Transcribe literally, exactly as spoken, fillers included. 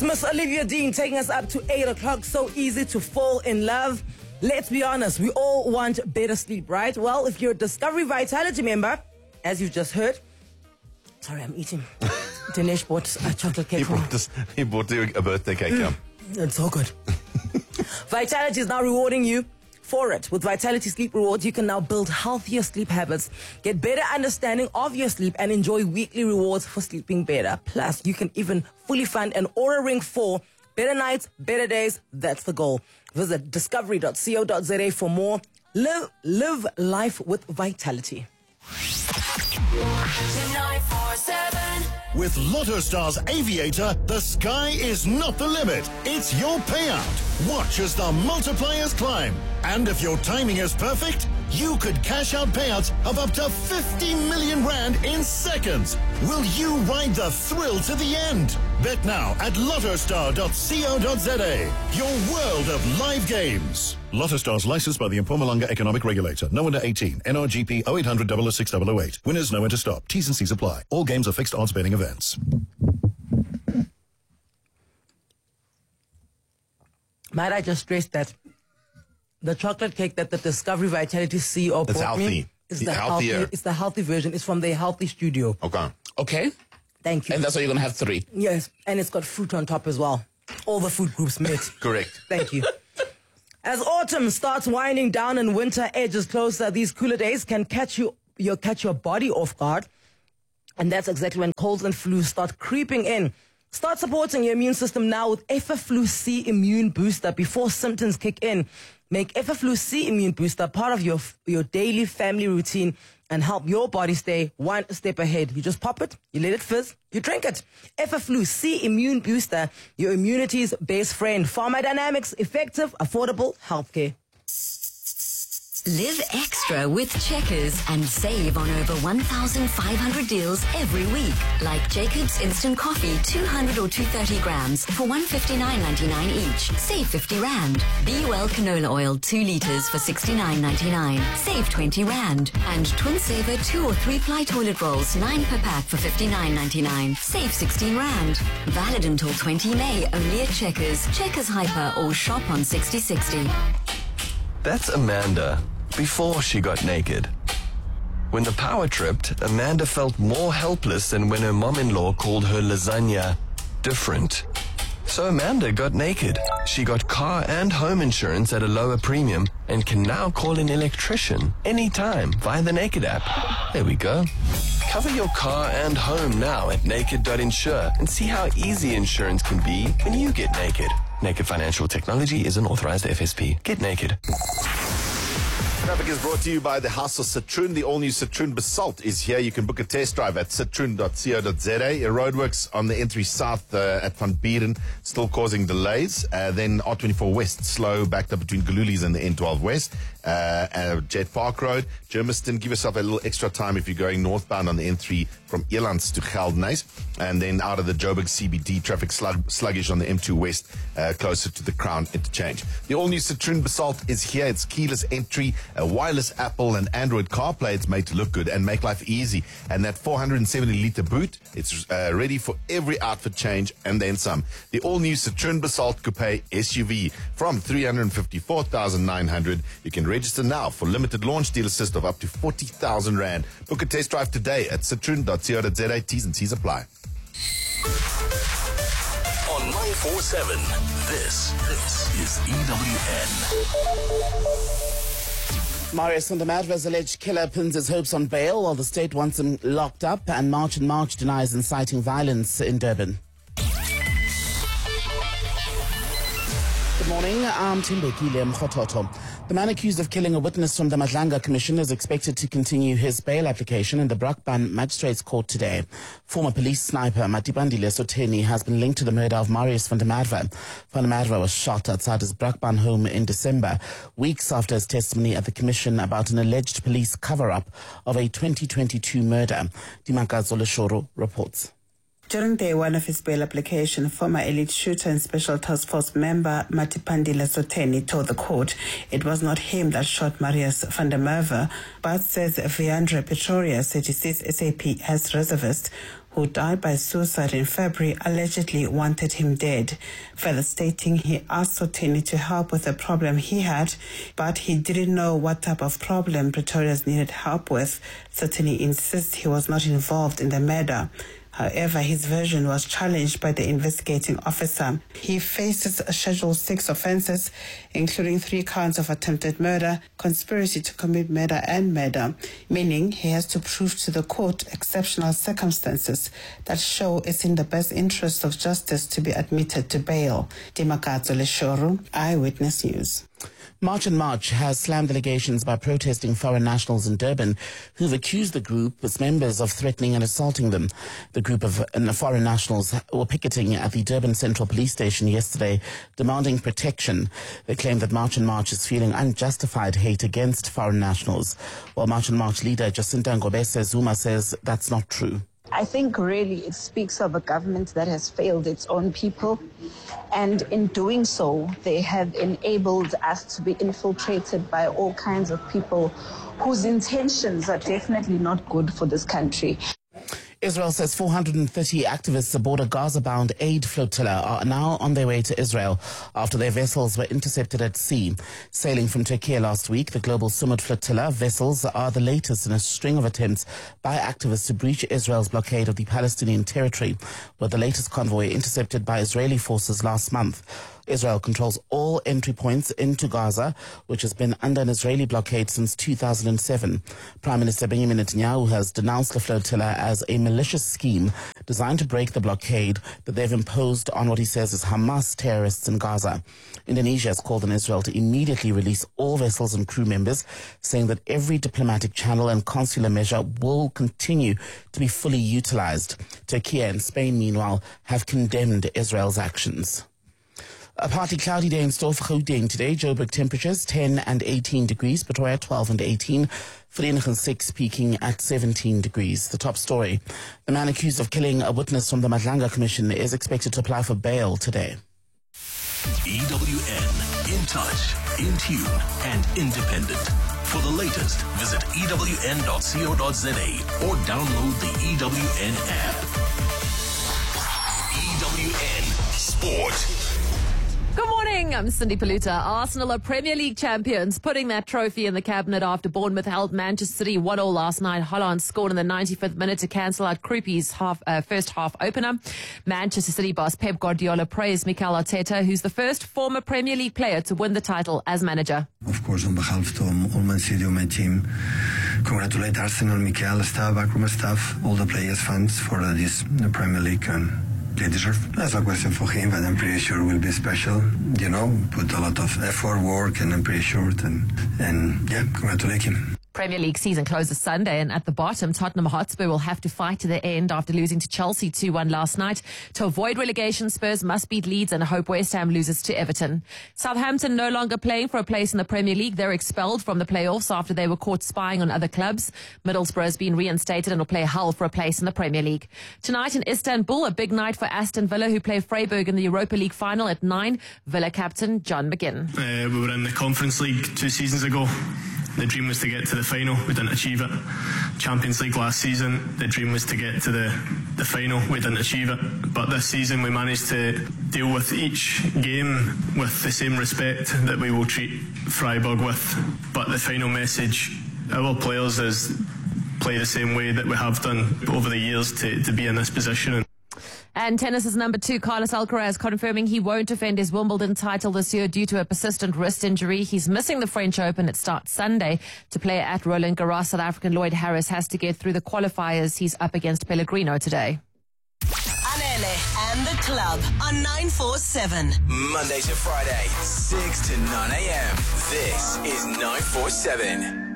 It's Miss Olivia Dean taking us up to eight o'clock. So easy to fall in love. Let's be honest, we all want better sleep, right? Well, if you're a Discovery Vitality member, as you've just heard, sorry, I'm eating. Dinesh bought a chocolate cake he for me. bought, this, he bought you a birthday cake. Mm. It's so good. Vitality is now rewarding you for it. With Vitality Sleep Rewards, you can now build healthier sleep habits, get better understanding of your sleep, and enjoy weekly rewards for sleeping better. Plus, you can even fully fund an Aura Ring for better nights, better days. That's the goal. Visit discovery dot co dot za for more. Live, live life with Vitality. With LottoStar's Aviator, the sky is not the limit. It's your payout. Watch as the multipliers climb. And if your timing is perfect, you could cash out payouts of up to fifty million rand in seconds. Will you ride the thrill to the end? Bet now at lottostar dot co dot za. Your world of live games. LottoStar's licensed by the Mpumalanga Economic Regulator. No under eighteen. N R G P oh eight hundred, double oh six, double oh eight. Winners know when to stop. T's and C's apply. All games are fixed odds betting events. Might I just stress that the chocolate cake that the Discovery Vitality C E O It's bought healthy. me is the Healthier. healthy. It's the healthy version. It's from the Healthy Studio. Okay. Okay. Thank you. And that's why you're going to have three. Yes, and it's got fruit on top as well. All the food groups met. Correct. Thank you. As autumn starts winding down and winter edges closer, these cooler days can catch you, you catch your body off guard. And that's exactly when colds and flus start creeping in. Start supporting your immune system now with Effaflu C Immune Booster before symptoms kick in. Make Effaflu C Immune Booster part of your your daily family routine and help your body stay one step ahead. You just pop it, you let it fizz, you drink it. Effaflu C Immune Booster, your immunity's best friend. Pharmadynamics, effective, affordable healthcare. Live extra with Checkers and save on over one thousand five hundred deals every week. Like Jacob's Instant Coffee, two hundred or two hundred thirty grams for one hundred fifty-nine ninety-nine each. Save fifty rand. Be Well Canola Oil, two litres for sixty-nine ninety-nine. Save twenty rand. And Twin Saver two or three ply toilet rolls, nine per pack for fifty-nine ninety-nine. Save sixteen rand. Valid until twentieth of May, only at Checkers. Checkers Hyper or shop on sixty sixty. That's Amanda, before she got naked. When the power tripped, Amanda felt more helpless than when her mom-in-law called her lasagna different. So Amanda got naked. She got car and home insurance at a lower premium and can now call an electrician anytime via the Naked app. There we go. Cover your car and home now at naked dot insure and see how easy insurance can be when you get naked. Naked Financial Technology is an authorized F S P. Get naked. Traffic is brought to you by the House of Citroen. The all-new Citroen Basalt is here. You can book a test drive at citroen dot co dot za. Roadworks on the N three South uh, at Van Buren still causing delays. Uh, then R twenty-four West slow backed up between Galuli's and the N twelve West. Uh, uh, Jet Park Road, Germiston. Give yourself a little extra time if you're going northbound on the N three from Elands to Geldenhuys. And then out of the Joburg C B D, traffic slug, sluggish on the M two West, uh, closer to the Crown interchange. The all-new Citroen Basalt is here. It's keyless entry, a wireless Apple and Android CarPlay. It's made to look good and make life easy. And that four hundred seventy litre boot, it's uh, ready for every outfit change and then some. The all-new Citroen Basalt Coupe S U V from three hundred fifty-four thousand nine hundred. You can register now for limited launch deal assist of up to forty thousand rand. Book a test drive today at citroen dot co dot za. T's and C's apply. On nine four seven, this, this is E W N. Marius van der Merwe's alleged killer pins his hopes on bail while the state wants him locked up, and March and March denies inciting violence in Durban. Good morning, I'm Timbekile Mkhototo. The man accused of killing a witness from the Madlanga Commission is expected to continue his bail application in the Brakpan Magistrates Court today. Former police sniper Matipandile Sotheni has been linked to the murder of Marius van der Merwe. Van der Merwe was shot outside his Brakpan home in December, weeks after his testimony at the Commission about an alleged police cover-up of a twenty twenty-two murder. Dimanka Zoleshoro reports. During day one of his bail application, former elite shooter and Special Task Force member Matipandile Sotheni told the court it was not him that shot Marius van der Merwe, but says Viandre Pretorius, thirty-six S A P as reservist, who died by suicide in February, allegedly wanted him dead, further stating he asked Sotheni to help with a problem he had, but he didn't know what type of problem Pretorius needed help with. Sotheni insists he was not involved in the murder. However, his version was challenged by the investigating officer. He faces Schedule six offences, including three counts of attempted murder, conspiracy to commit murder and murder, meaning he has to prove to the court exceptional circumstances that show it's in the best interest of justice to be admitted to bail. Dimakatso Leshoro, Eyewitness News. March and March has slammed allegations by protesting foreign nationals in Durban who've accused the group, its members, of threatening and assaulting them. The group of uh, foreign nationals were picketing at the Durban Central Police Station yesterday, demanding protection. They claim that March and March is feeling unjustified hate against foreign nationals, while March and March leader Jacinta Ngobese Zuma says that's not true. I think really it speaks of a government that has failed its own people, and in doing so, they have enabled us to be infiltrated by all kinds of people whose intentions are definitely not good for this country. Israel says four hundred thirty activists aboard a Gaza-bound aid flotilla are now on their way to Israel after their vessels were intercepted at sea. Sailing from Turkey last week, the Global Sumud flotilla vessels are the latest in a string of attempts by activists to breach Israel's blockade of the Palestinian territory, with the latest convoy intercepted by Israeli forces last month. Israel controls all entry points into Gaza, which has been under an Israeli blockade since two thousand seven. Prime Minister Benjamin Netanyahu has denounced the flotilla as a malicious scheme designed to break the blockade that they've imposed on what he says is Hamas terrorists in Gaza. Indonesia has called on Israel to immediately release all vessels and crew members, saying that every diplomatic channel and consular measure will continue to be fully utilized. Turkey and Spain, meanwhile, have condemned Israel's actions. A partly cloudy day in store for Gauteng today. Joburg temperatures ten and eighteen degrees, Pretoria twelve and eighteen, Vereeniging six peaking at seventeen degrees. The top story. The man accused of killing a witness from the Madlanga Commission is expected to apply for bail today. E W N, in touch, in tune and independent. For the latest, visit E W N dot co dot za or download the E W N app. E W N Sport. Good morning, I'm Cindy Paluta. Arsenal are Premier League champions, putting that trophy in the cabinet after Bournemouth held Manchester City one all last night. Holland scored in the ninety-fifth minute to cancel out Krupi's half, uh, first half opener. Manchester City boss Pep Guardiola praised Mikel Arteta, who's the first former Premier League player to win the title as manager. Of course, on behalf of all Man City, my team, congratulate Arsenal, Mikel, staff, backroom staff, all the players, fans for uh, this Premier League. And they deserve. That's a question for him, but I'm pretty sure will be special. You know, put a lot of effort, work, and I'm pretty sure. And, and yeah, congratulate him. Premier League season closes Sunday, and at the bottom, Tottenham Hotspur will have to fight to the end after losing to Chelsea two one last night. To avoid relegation, Spurs must beat Leeds and hope West Ham loses to Everton. Southampton no longer playing for a place in the Premier League. They're expelled from the playoffs after they were caught spying on other clubs. Middlesbrough has been reinstated and will play Hull for a place in the Premier League. Tonight in Istanbul, a big night for Aston Villa, who play Freiburg in the Europa League final at nine. Villa captain John McGinn. Uh, we were in the Conference League two seasons ago. The dream was to get to the final. We didn't achieve it. Champions League last season, the dream was to get to the, the final. We didn't achieve it. But this season we managed to deal with each game with the same respect that we will treat Freiburg with. But the final message, our players, is play the same way that we have done over the years to, to be in this position. And tennis's number two, Carlos Alcaraz, confirming he won't defend his Wimbledon title this year due to a persistent wrist injury. He's missing the French Open. It starts Sunday. To play at Roland Garros, South African Lloyd Harris has to get through the qualifiers. He's up against Pellegrino today. Anele and the Club on nine four seven. Monday to Friday, six to nine a.m. This is nine four seven.